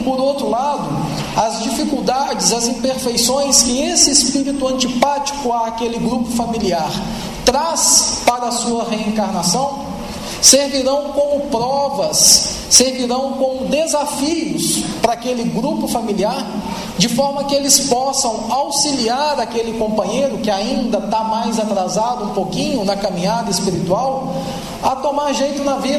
por outro lado, as dificuldades, as imperfeições que esse espírito antipático àquele grupo familiar traz para a sua reencarnação, servirão como provas, servirão como desafios para aquele grupo familiar, de forma que eles possam auxiliar aquele companheiro que ainda está mais atrasado um pouquinho na caminhada espiritual, a tomar jeito na vida,